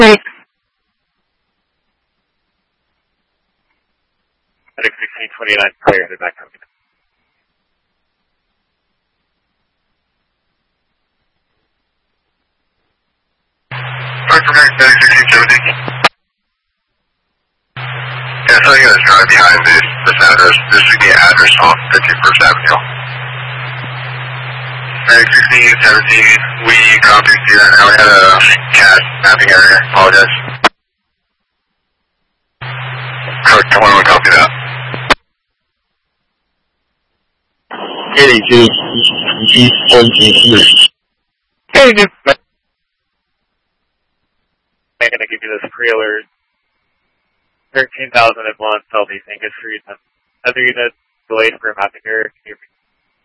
Great. Medic 1629, clear, headed back up. Medic 1617. Yeah, so you guys drive behind this address. This should be address off 51st Avenue. Medic 1617, we copy see that now. We had a cat mapping area. Apologize. Correct, I want to copy that. 82, 123. Hey, dude. I'm going to give you this pre-alert. 13,001 Southeast Angus Street. Other units delayed for mapping error. Can you